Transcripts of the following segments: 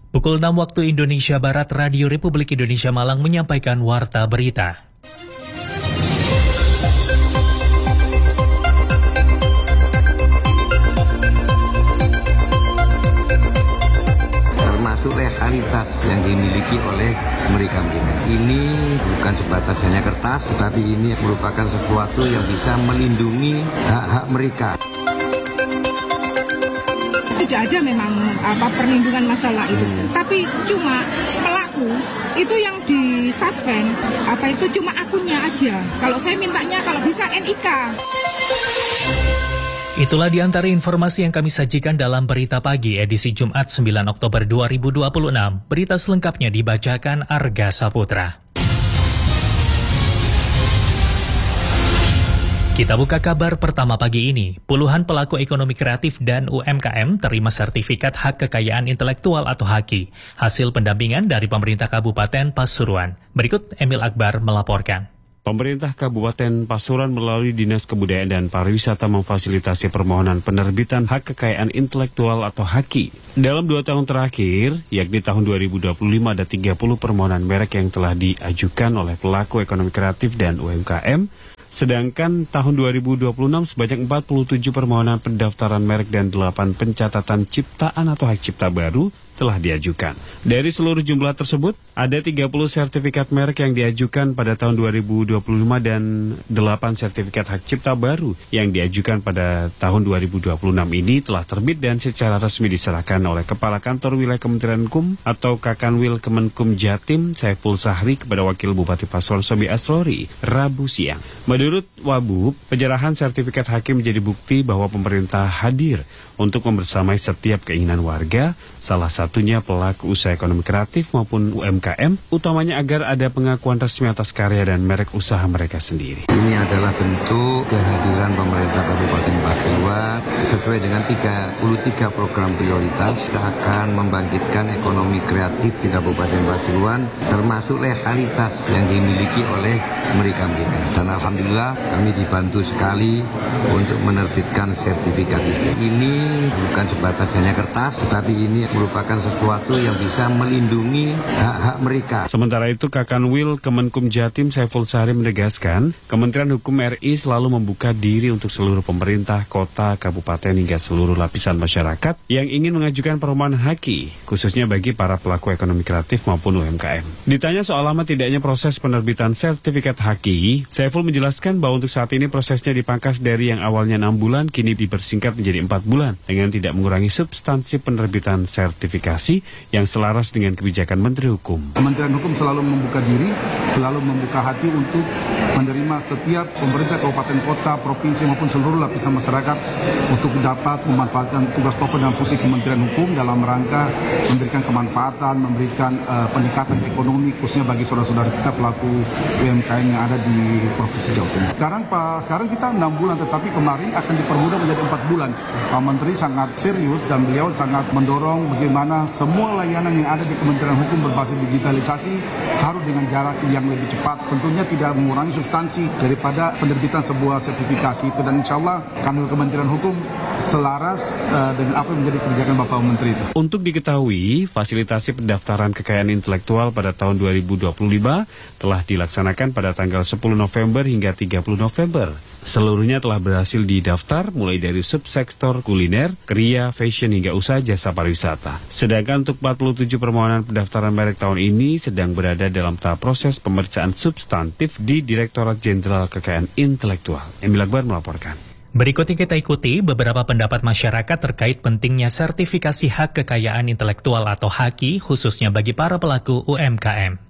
Pukul 6 waktu Indonesia Barat, Radio Republik Indonesia Malang menyampaikan Warta Berita. Termasuk legalitas yang dimiliki oleh mereka. Ini bukan sebatas hanya kertas, tetapi ini merupakan sesuatu yang bisa melindungi hak-hak mereka. Sudah ada memang perlindungan masalah itu, tapi cuma pelaku itu yang disuspend, cuma akunnya aja. Kalau saya mintanya kalau bisa NIK. Itulah di antara informasi yang kami sajikan dalam Berita Pagi edisi Jumat 9 Oktober 2026. Berita selengkapnya dibacakan Arga Saputra. Kita buka kabar pertama pagi ini. Puluhan pelaku ekonomi kreatif dan UMKM terima sertifikat hak kekayaan intelektual atau HAKI, hasil pendampingan dari pemerintah Kabupaten Pasuruan. Berikut Emil Akbar melaporkan. Pemerintah Kabupaten Pasuruan melalui Dinas Kebudayaan dan Pariwisata memfasilitasi permohonan penerbitan hak kekayaan intelektual atau HAKI. Dalam 2 tahun terakhir, yakni tahun 2025 ada 30 permohonan merek yang telah diajukan oleh pelaku ekonomi kreatif dan UMKM. Sedangkan tahun 2026 sebanyak 47 permohonan pendaftaran merek dan 8 pencatatan ciptaan atau hak cipta baru telah diajukan. Dari seluruh jumlah tersebut, ada 30 sertifikat merek yang diajukan pada tahun 2025 dan 8 sertifikat hak cipta baru yang diajukan pada tahun 2026 ini telah terbit dan secara resmi diserahkan oleh Kepala Kantor Wilayah Kementerian Hukum atau Kakanwil Kemenkum Jatim Saiful Sahri kepada Wakil Bupati Pasuruan Sobi Asrori Rabu siang. Menurut Wabub, penyerahan sertifikat HAKI menjadi bukti bahwa pemerintah hadir untuk membersamai setiap keinginan warga, salah satunya pelaku usaha ekonomi kreatif maupun UMKM, utamanya agar ada pengakuan resmi atas karya dan merek usaha mereka sendiri. Ini adalah bentuk kehadiran pemerintah Kabupaten Pasuruan sesuai dengan 33 program prioritas akan membangkitkan ekonomi kreatif di Kabupaten Pasuruan, termasuk legalitas yang dimiliki oleh mereka. Dan alhamdulillah kami dibantu sekali untuk menerbitkan sertifikat itu. Ini bukan sebatas hanya kertas, tetapi ini merupakan sesuatu yang bisa melindungi hak-hak mereka. Sementara itu, Kakanwil Kemenkum Jatim Saiful Sahri menegaskan, Kementerian Hukum RI selalu membuka diri untuk seluruh pemerintah, kota, kabupaten hingga seluruh lapisan masyarakat yang ingin mengajukan permohonan HAKI, khususnya bagi para pelaku ekonomi kreatif maupun UMKM. Ditanya soal lama tidaknya proses penerbitan sertifikat HAKI, Saiful menjelaskan bahwa untuk saat ini prosesnya dipangkas dari yang awalnya 6 bulan, kini dipersingkat menjadi 4 bulan, dengan tidak mengurangi substansi penerbitan sertifikasi yang selaras dengan kebijakan Menteri Hukum. Kementerian Hukum selalu membuka diri, selalu membuka hati untuk menerima setiap pemerintah kabupaten kota, provinsi maupun seluruh lapisan masyarakat untuk dapat memanfaatkan tugas pokok dan fungsi Kementerian Hukum dalam rangka memberikan kemanfaatan, memberikan peningkatan ekonomi khususnya bagi saudara-saudara kita pelaku UMKM yang ada di Provinsi Jawa Timur. Sekarang kita 6 bulan, tetapi kemarin akan dipermudah menjadi 4 bulan. Pak Menteri sangat serius dan beliau sangat mendorong bagaimana semua layanan yang ada di Kementerian Hukum berbasis digitalisasi harus dengan jarak yang lebih cepat. Tentunya tidak mengurangi substansi daripada penerbitan sebuah sertifikasi itu, dan insya Allah kanwil Kementerian Hukum selaras dengan apa yang menjadi kebijakan Bapak Menteri itu. Untuk diketahui, fasilitasi pendaftaran kekayaan intelektual pada tahun 2025 telah dilaksanakan pada tanggal 10 November hingga 30 November. Seluruhnya telah berhasil didaftar mulai dari subsektor kuliner, kriya, fashion hingga usaha jasa pariwisata. Sedangkan untuk 47 permohonan pendaftaran merek tahun ini sedang berada dalam tahap proses pemeriksaan substantif di Direktorat Jenderal Kekayaan Intelektual. Emil Akbar melaporkan. Berikutnya kita ikuti beberapa pendapat masyarakat terkait pentingnya sertifikasi hak kekayaan intelektual atau HAKI khususnya bagi para pelaku UMKM.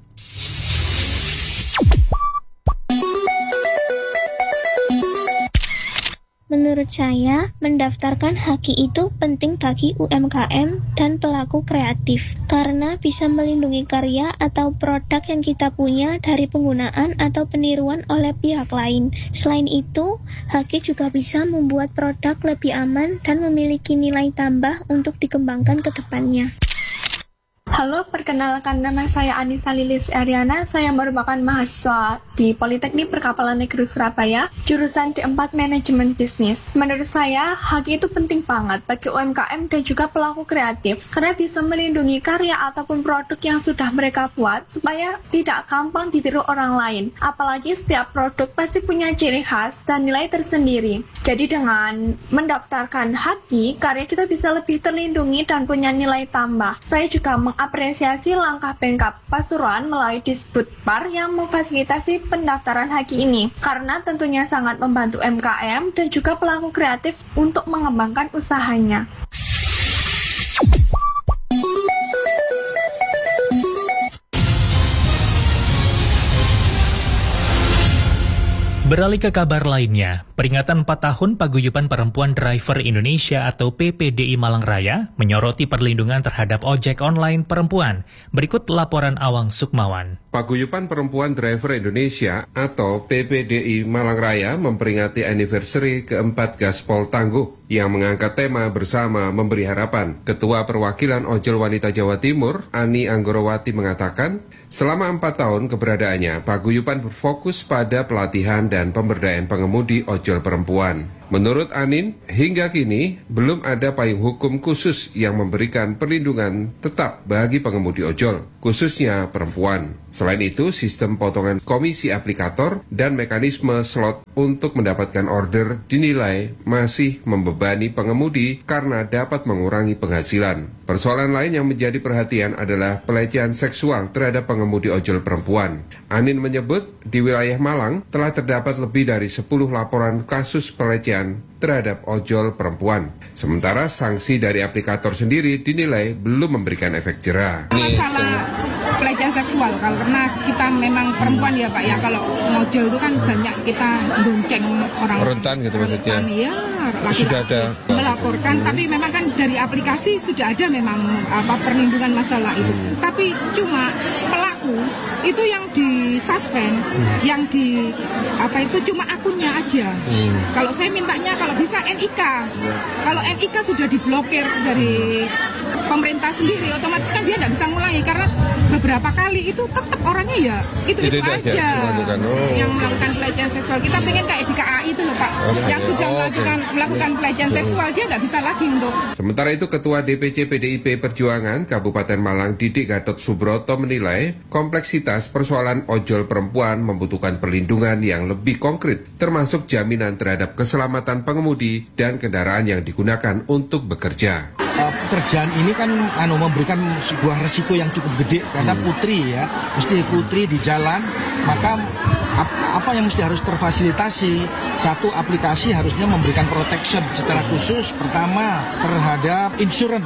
Menurut saya, mendaftarkan HAKI itu penting bagi UMKM dan pelaku kreatif, karena bisa melindungi karya atau produk yang kita punya dari penggunaan atau peniruan oleh pihak lain. Selain itu, HAKI juga bisa membuat produk lebih aman dan memiliki nilai tambah untuk dikembangkan ke depannya. Halo, perkenalkan nama saya Anissa Lilis Ariana. Saya merupakan mahasiswa di Politeknik Perkapalan Negeri Surabaya, jurusan D4 Manajemen Bisnis. Menurut saya, HAKI itu penting banget bagi UMKM dan juga pelaku kreatif, karena bisa melindungi karya ataupun produk yang sudah mereka buat supaya tidak gampang ditiru orang lain. Apalagi setiap produk pasti punya ciri khas dan nilai tersendiri. Jadi dengan mendaftarkan HAKI, karya kita bisa lebih terlindungi dan punya nilai tambah. Saya juga mengapresiasi langkah Pemkab Pasuruan melalui Disbudpar yang memfasilitasi pendaftaran HAKI ini, karena tentunya sangat membantu UMKM dan juga pelaku kreatif untuk mengembangkan usahanya. Beralih ke kabar lainnya, peringatan 4 tahun Paguyuban Perempuan Driver Indonesia atau PPDI Malang Raya menyoroti perlindungan terhadap ojek online perempuan. Berikut laporan Awang Sukmawan. Paguyuban Perempuan Driver Indonesia atau PPDI Malang Raya memperingati anniversary keempat Gaspol Tangguh yang mengangkat tema bersama memberi harapan. Ketua Perwakilan Ojol Wanita Jawa Timur, Ani Anggorowati mengatakan, selama 4 tahun keberadaannya, Paguyuban berfokus pada pelatihan dan pemberdayaan pengemudi ojol perempuan. Menurut Anin, hingga kini belum ada payung hukum khusus yang memberikan perlindungan tetap bagi pengemudi ojol, khususnya perempuan. Selain itu, sistem potongan komisi aplikator dan mekanisme slot untuk mendapatkan order dinilai masih membebani pengemudi karena dapat mengurangi penghasilan. Persoalan lain yang menjadi perhatian adalah pelecehan seksual terhadap pengemudi ojol perempuan. Anin menyebut di wilayah Malang telah terdapat lebih dari 10 laporan kasus pelecehan terhadap ojol perempuan. Sementara sanksi dari aplikator sendiri dinilai belum memberikan efek jera. Masalah pelecehan seksual, karena kita memang perempuan ya Pak ya, kalau ngojol itu kan banyak kita gonceng orang rentan gitu maksudnya. Ya, sudah ada melaporkan, tapi memang kan dari aplikasi sudah ada memang perlindungan masalah itu. Tapi cuma pelaku itu yang disuspend, yang cuma akunnya aja. Kalau saya mintanya kalau bisa NIK. Kalau NIK sudah diblokir dari pemerintah sendiri, otomatis kan dia tidak bisa ngulangi, karena beberapa kali itu tetap orangnya ya itu aja yang melakukan pelecehan seksual. Kita pengen kayak di KAI itu loh Pak, yang sudah melakukan pelecehan seksual, dia nggak bisa lagi untuk. Sementara itu Ketua DPC PDIP Perjuangan Kabupaten Malang Didik Gatot Subroto menilai kompleksitas persoalan ojol perempuan membutuhkan perlindungan yang lebih konkret, termasuk jaminan terhadap keselamatan pengemudi dan kendaraan yang digunakan untuk bekerja. Pekerjaan ini kan memberikan sebuah resiko yang cukup gede karena putri ya, mesti putri di jalan, maka apa yang mesti harus terfasilitasi? Satu, aplikasi harusnya memberikan protection secara khusus, pertama terhadap insurans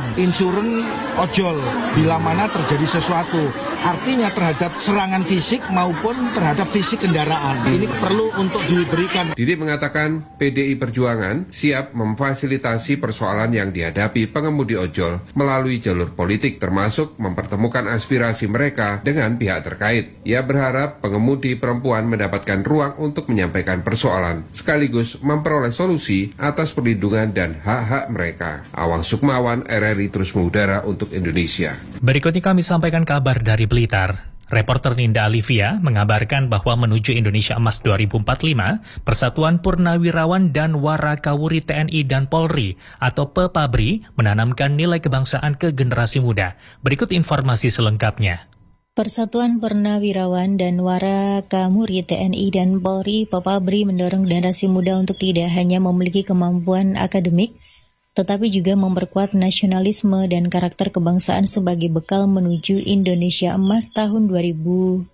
ojol bila mana terjadi sesuatu, artinya terhadap serangan fisik maupun terhadap fisik kendaraan. Ini perlu untuk diberikan. Didik mengatakan PDI Perjuangan siap memfasilitasi persoalan yang dihadapi pengemudi ojol melalui jalur politik, termasuk mempertemukan aspirasi mereka dengan pihak terkait. Ia berharap pengemudi perempuan mendapatkan ruang untuk menyampaikan persoalan, sekaligus memperoleh solusi atas perlindungan dan hak-hak mereka. Awang Sukmawan, RRI terus mengudara untuk Indonesia. Berikutnya kami sampaikan kabar dari Blitar. Reporter Ninda Alivia mengabarkan bahwa menuju Indonesia Emas 2045, Persatuan Purnawirawan dan Warakawuri TNI dan Polri atau PPABRI menanamkan nilai kebangsaan ke generasi muda. Berikut informasi selengkapnya. Persatuan Purnawirawan dan Warakawuri TNI dan Polri PPABRI mendorong generasi muda untuk tidak hanya memiliki kemampuan akademik, tetapi juga memperkuat nasionalisme dan karakter kebangsaan sebagai bekal menuju Indonesia Emas tahun 2045.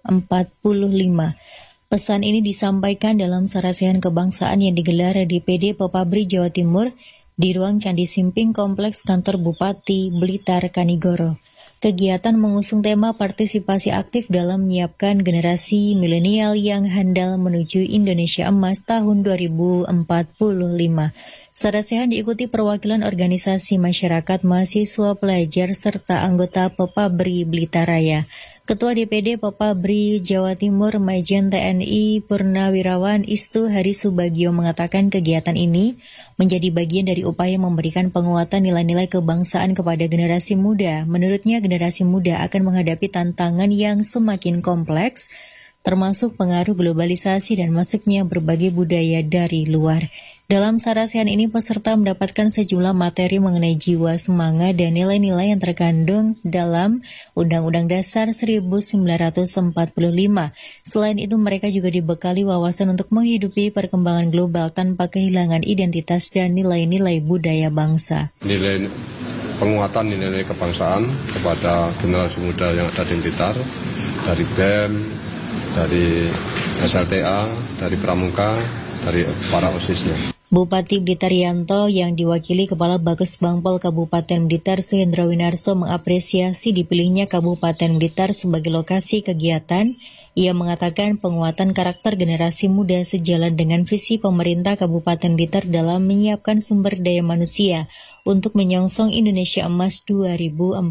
Pesan ini disampaikan dalam sarasihan kebangsaan yang digelar di PD PPABRI Jawa Timur di ruang Candi Simping Kompleks Kantor Bupati Blitar Kanigoro. Kegiatan mengusung tema partisipasi aktif dalam menyiapkan generasi milenial yang handal menuju Indonesia Emas tahun 2045. Sarasihan diikuti perwakilan organisasi masyarakat, mahasiswa, pelajar, serta anggota PPABRI Blitar Raya. Ketua DPD Popabri Jawa Timur Majen TNI Purnawirawan Istu Hari Subagio mengatakan kegiatan ini menjadi bagian dari upaya memberikan penguatan nilai-nilai kebangsaan kepada generasi muda. Menurutnya generasi muda akan menghadapi tantangan yang semakin kompleks, termasuk pengaruh globalisasi dan masuknya berbagai budaya dari luar. Dalam sarasian ini peserta mendapatkan sejumlah materi mengenai jiwa, semangat, dan nilai-nilai yang terkandung dalam Undang-Undang Dasar 1945. Selain itu mereka juga dibekali wawasan untuk menghidupi perkembangan global tanpa kehilangan identitas dan nilai-nilai budaya bangsa. Nilai penguatan nilai kebangsaan kepada generasi muda yang ada di Blitar, dari BEM, dari SLTA, dari Pramuka, dari para OSIS-nya. Bupati Blitar Yanto yang diwakili Kepala Bakus Bangpol Kabupaten Blitar Suhendra Winarso mengapresiasi dipilihnya Kabupaten Blitar sebagai lokasi kegiatan. Ia mengatakan penguatan karakter generasi muda sejalan dengan visi pemerintah Kabupaten Blitar dalam menyiapkan sumber daya manusia untuk menyongsong Indonesia Emas 2045.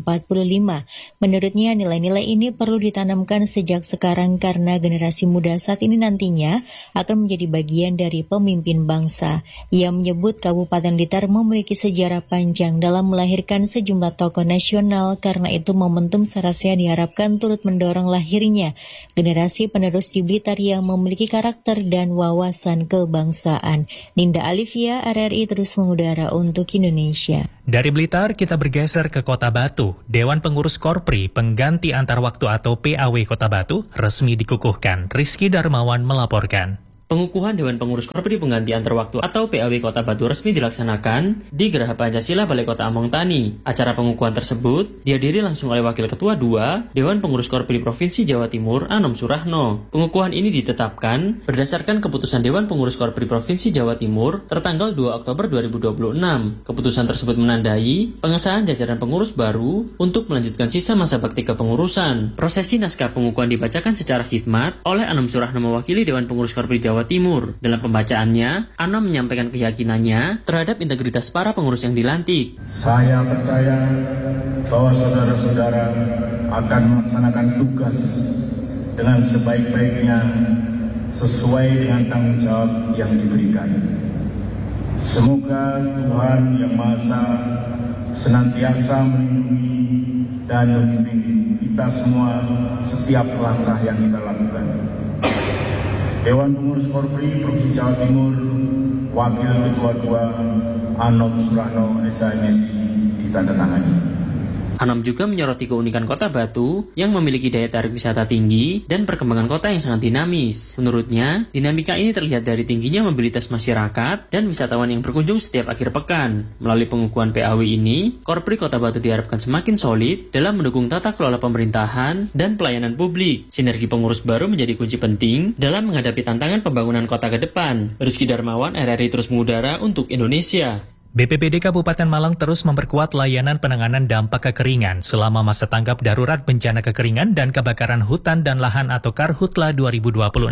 Menurutnya nilai-nilai ini perlu ditanamkan sejak sekarang karena generasi muda saat ini nantinya akan menjadi bagian dari pemimpin bangsa. Ia menyebut Kabupaten Blitar memiliki sejarah panjang dalam melahirkan sejumlah tokoh nasional, karena itu momentum sarasian diharapkan turut mendorong lahirnya generasi penerus di Blitar yang memiliki karakter dan wawasan kebangsaan. Ninda Alivia, RRI terus mengudara untuk Indonesia. Dari Blitar, kita bergeser ke Kota Batu. Dewan Pengurus Korpri Pengganti Antar Waktu atau PAW Kota Batu resmi dikukuhkan. Rizky Darmawan melaporkan. Pengukuhan Dewan Pengurus Korpri Pengganti Antar Waktu atau PAW Kota Batu resmi dilaksanakan di Geraha Pancasila Balai Kota Among Tani. Acara pengukuhan tersebut dihadiri langsung oleh Wakil Ketua 2 Dewan Pengurus Korpri Provinsi Jawa Timur, Anom Surahno. Pengukuhan ini ditetapkan berdasarkan keputusan Dewan Pengurus Korpri Provinsi Jawa Timur tertanggal 2 Oktober 2026. Keputusan tersebut menandai pengesahan jajaran pengurus baru untuk melanjutkan sisa masa bakti kepengurusan. Prosesi naskah pengukuhan dibacakan secara khidmat oleh Anom Surahno mewakili Dewan Pengurus Korpri Jawa Timur. Dalam pembacaannya, Anom menyampaikan keyakinannya terhadap integritas para pengurus yang dilantik. Saya percaya bahwa saudara-saudara akan melaksanakan tugas dengan sebaik-baiknya sesuai dengan tanggung jawab yang diberikan. Semoga Tuhan Yang Maha Esa senantiasa melindungi dan membimbing kita semua setiap langkah yang kita lakukan. Dewan Pengurus Korpri Provinsi Jawa Timur, Wakil Ketua 2 Anom Surahno SHMSI ditandatangani. Anom juga menyoroti keunikan Kota Batu yang memiliki daya tarik wisata tinggi dan perkembangan kota yang sangat dinamis. Menurutnya, dinamika ini terlihat dari tingginya mobilitas masyarakat dan wisatawan yang berkunjung setiap akhir pekan. Melalui pengukuhan PAW ini, Korpri Kota Batu diharapkan semakin solid dalam mendukung tata kelola pemerintahan dan pelayanan publik. Sinergi pengurus baru menjadi kunci penting dalam menghadapi tantangan pembangunan kota ke depan. Rizky Darmawan, RRI terus mengudara untuk Indonesia. BPBD Kabupaten Malang terus memperkuat layanan penanganan dampak kekeringan selama masa tanggap darurat bencana kekeringan dan kebakaran hutan dan lahan atau Karhutla 2026.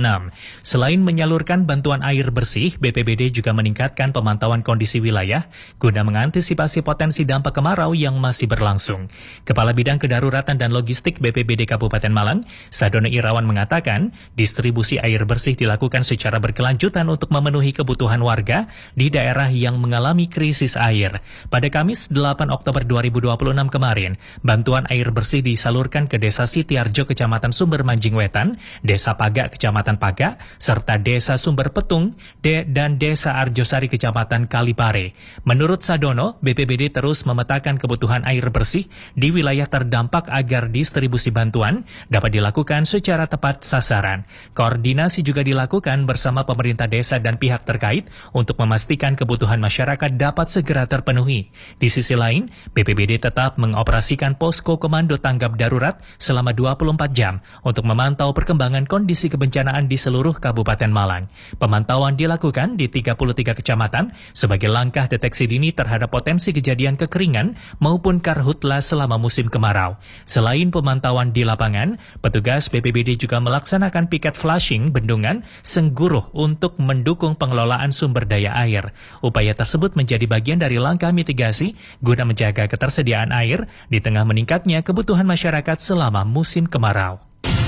Selain menyalurkan bantuan air bersih, BPBD juga meningkatkan pemantauan kondisi wilayah guna mengantisipasi potensi dampak kemarau yang masih berlangsung. Kepala Bidang Kedaruratan dan Logistik BPBD Kabupaten Malang, Sadono Irawan mengatakan, distribusi air bersih dilakukan secara berkelanjutan untuk memenuhi kebutuhan warga di daerah yang mengalami krisis air. Pada Kamis 8 Oktober 2026 kemarin, bantuan air bersih disalurkan ke Desa Sitiarjo Kecamatan Sumber Manjing Wetan, Desa Pagak Kecamatan Pagak, serta Desa Sumber Petung dan Desa Arjosari Kecamatan Kalipare. Menurut Sadono, BPBD terus memetakan kebutuhan air bersih di wilayah terdampak agar distribusi bantuan dapat dilakukan secara tepat sasaran. Koordinasi juga dilakukan bersama pemerintah desa dan pihak terkait untuk memastikan kebutuhan masyarakat dapat segera terpenuhi. Di sisi lain, BPBD tetap mengoperasikan posko komando tanggap darurat selama 24 jam untuk memantau perkembangan kondisi kebencanaan di seluruh Kabupaten Malang. Pemantauan dilakukan di 33 kecamatan sebagai langkah deteksi dini terhadap potensi kejadian kekeringan maupun karhutla selama musim kemarau. Selain pemantauan di lapangan, petugas BPBD juga melaksanakan piket flushing bendungan Sengguruh untuk mendukung pengelolaan sumber daya air. Upaya tersebut menjadi menjadi bagian dari langkah mitigasi guna menjaga ketersediaan air di tengah meningkatnya kebutuhan masyarakat selama musim kemarau.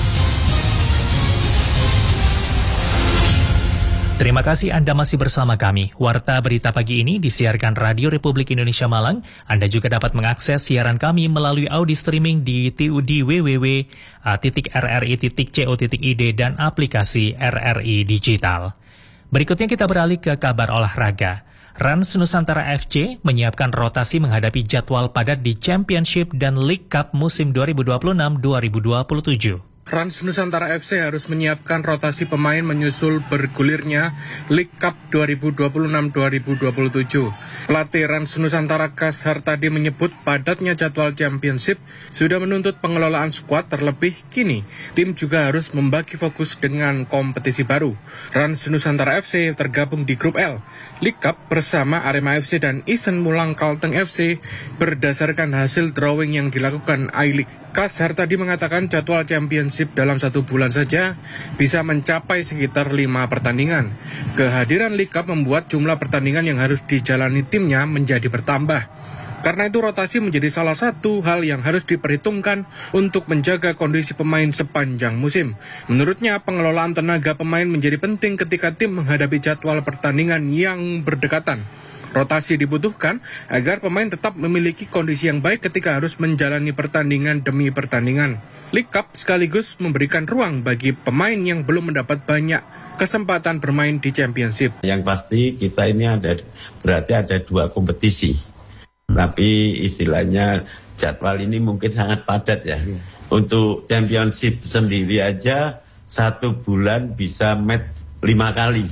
Terima kasih Anda masih bersama kami. Warta Berita Pagi ini disiarkan Radio Republik Indonesia Malang. Anda juga dapat mengakses siaran kami melalui audio streaming di www.rri.co.id dan aplikasi RRI Digital. Berikutnya kita beralih ke kabar olahraga. Rans Nusantara FC menyiapkan rotasi menghadapi jadwal padat di Championship dan League Cup musim 2026-2027. Rans Nusantara FC harus menyiapkan rotasi pemain menyusul bergulirnya League Cup 2026-2027. Pelatih Rans Nusantara Kashar tadi menyebut padatnya jadwal Championship sudah menuntut pengelolaan skuad, terlebih kini tim juga harus membagi fokus dengan kompetisi baru. Rans Nusantara FC tergabung di grup L. League Cup bersama Arema FC dan Isen Mulang Kalteng FC berdasarkan hasil drawing yang dilakukan I-League. Kashar tadi mengatakan jadwal Championship dalam 1 bulan saja bisa mencapai sekitar 5 pertandingan. Kehadiran League Cup membuat jumlah pertandingan yang harus dijalani timnya menjadi bertambah. Karena itu rotasi menjadi salah satu hal yang harus diperhitungkan untuk menjaga kondisi pemain sepanjang musim. Menurutnya, pengelolaan tenaga pemain menjadi penting ketika tim menghadapi jadwal pertandingan yang berdekatan. Rotasi dibutuhkan agar pemain tetap memiliki kondisi yang baik ketika harus menjalani pertandingan demi pertandingan. League Cup sekaligus memberikan ruang bagi pemain yang belum mendapat banyak kesempatan bermain di Championship. Yang pasti kita ini berarti ada 2 kompetisi. Tapi istilahnya jadwal ini mungkin sangat padat ya. Untuk Championship sendiri aja 1 bulan bisa match 5 kali.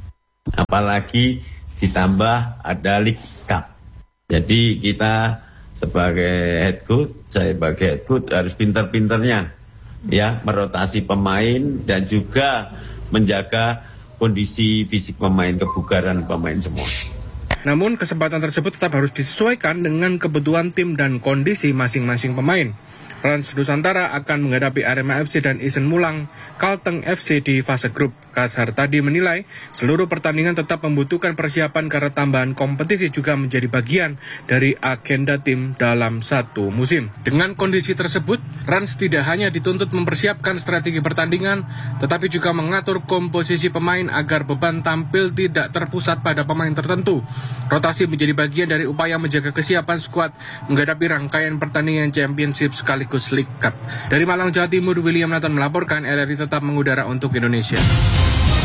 Apalagi ditambah ada League Cup. Jadi kita sebagai head coach, saya sebagai head coach harus pinter-pinternya ya merotasi pemain dan juga menjaga kondisi fisik pemain, kebugaran pemain semua. Namun kesempatan tersebut tetap harus disesuaikan dengan kebutuhan tim dan kondisi masing-masing pemain. Rans Nusantara akan menghadapi Arema FC dan Isen Mulang Kalteng FC di fase grup. Kashar tadi menilai seluruh pertandingan tetap membutuhkan persiapan karena tambahan kompetisi juga menjadi bagian dari agenda tim dalam 1 musim. Dengan kondisi tersebut, Rans tidak hanya dituntut mempersiapkan strategi pertandingan, tetapi juga mengatur komposisi pemain agar beban tampil tidak terpusat pada pemain tertentu. Rotasi menjadi bagian dari upaya menjaga kesiapan skuad menghadapi rangkaian pertandingan Championship sekaligus League Cup. Dari Malang, Jawa Timur, William Nathan melaporkan. RRI tetap mengudara untuk Indonesia.